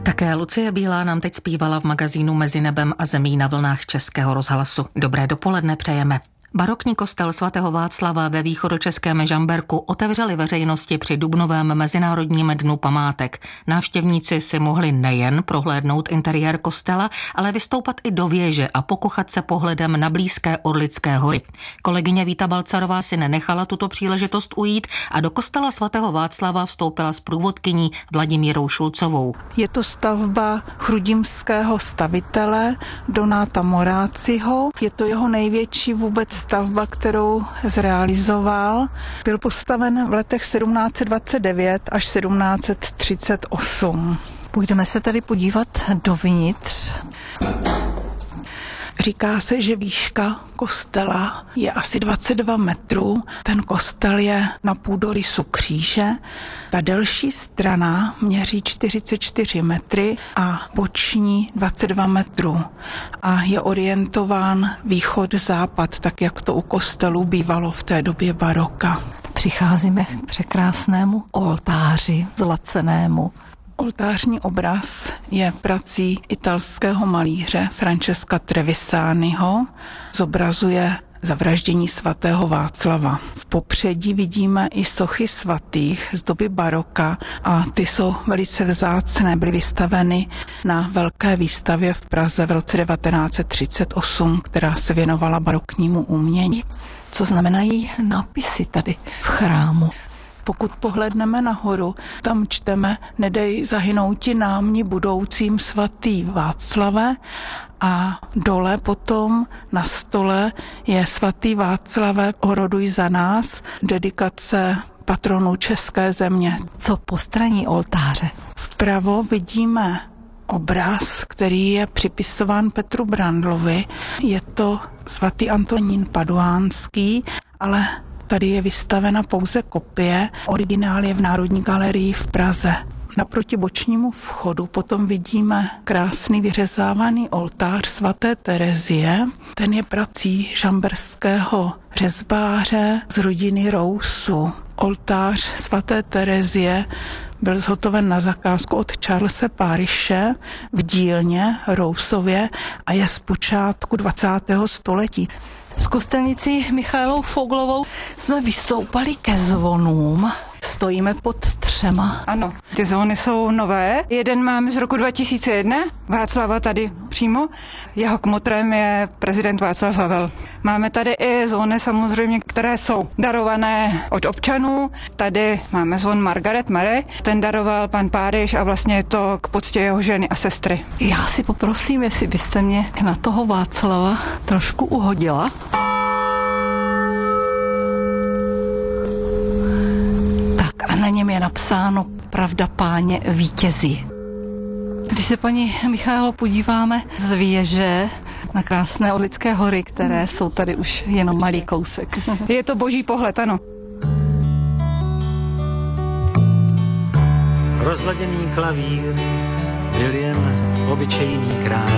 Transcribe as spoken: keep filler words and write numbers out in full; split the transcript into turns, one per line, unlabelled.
Také Lucie Bílá nám teď zpívala v magazínu Mezi nebem a zemí na vlnách Českého rozhlasu. Dobré dopoledne přejeme. Barokní kostel svatého Václava ve východočeském Žamberku otevřeli veřejnosti při dubnovém Mezinárodním dnu památek. Návštěvníci si mohli nejen prohlédnout interiér kostela, ale vystoupat i do věže a pokochat se pohledem na blízké Orlické hory. Kolegyně Víta Balcarová si nenechala tuto příležitost ujít a do kostela svatého Václava vstoupila s průvodkyní Vladimírou Šulcovou.
Je to stavba chrudimského stavitele Donáta Moráciho. Je to jeho největší vůbec stavba, kterou zrealizoval. Byl postaven v letech sedmnáct set dvacet devět až sedmnáct set třicet osm.
Půjdeme se tady podívat dovnitř.
Říká se, že výška kostela je asi dvacet dva metrů. Ten kostel je na půdorysu kříže. Ta delší strana měří čtyřicet čtyři metry a boční dvacet dva metrů. A je orientován východ-západ, tak jak to u kostelů bývalo v té době baroka.
Přicházíme k překrásnému oltáři zlacenému.
Oltářní obraz je prací italského malíře Francesca Trevisaniho. Zobrazuje zavraždění svatého Václava. V popředí vidíme i sochy svatých z doby baroka a ty jsou velice vzácné, byly vystaveny na velké výstavě v Praze v roce devatenáct set třicet osm, která se věnovala baroknímu umění.
Co znamenají nápisy tady v chrámu?
Pokud pohledneme nahoru, tam čteme Nedej zahynouti námni budoucím svatý Václave a dole potom na stole je svatý Václave, oroduj za nás, dedikace patronů české země.
Co postraní oltáře?
Vpravo vidíme obraz, který je připisován Petru Brandlovi. Je to svatý Antonín Paduánský, ale tady je vystavena pouze kopie, originál je v Národní galerii v Praze. Naproti bočnímu vchodu potom vidíme krásný vyřezávaný oltář svaté Terezie. Ten je prací žamberského řezbáře z rodiny Rousu. Oltář svaté Terezie byl zhotoven na zakázku od Charlese Parishe v dílně Rousově a je z počátku dvacátého století.
S kostelnicí Michailou Foglovou jsme vystoupali ke zvonům. Stojíme pod třema.
Ano, ty zvony jsou nové. Jeden máme z roku dva tisíce jedna, Václava tady přímo. Jeho kmotrem je prezident Václav Havel. Máme tady i zvony samozřejmě, které jsou darované od občanů. Tady máme zvon Margaret Mary, ten daroval pan Páryš a vlastně je to k poctě jeho ženy a sestry.
Já si poprosím, jestli byste mě na toho Václava trošku uhodila. A na něm je napsáno Pravda páně vítězí. Když se, paní Michailo, podíváme z věže na krásné Orlické hory, které jsou tady už jenom malý kousek.
Je to boží pohled, ano.
Rozladěný klavír byl jen obyčejný král.